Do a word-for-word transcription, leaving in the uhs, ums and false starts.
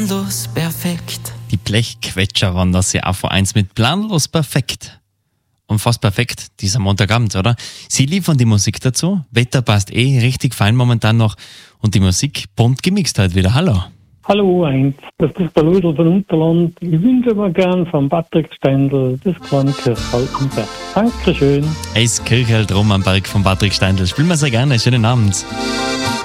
Planlos perfekt. Die Blechquetscher waren das ja auch vor eins mit Planlos perfekt. Und fast perfekt, dieser Montagabend, oder? Sie liefern die Musik dazu. Wetter passt eh richtig fein momentan noch. Und die Musik bunt gemixt halt wieder. Hallo. Hallo eins, das ist der Ludl von Unterland. Ich wünsche mir gern von Patrick Steindl das kleine Kirchhall am Berg. Dankeschön. Es Kirchhall drum am Berg von Patrick Steindl. Spielen wir sehr gerne. Schönen Abend.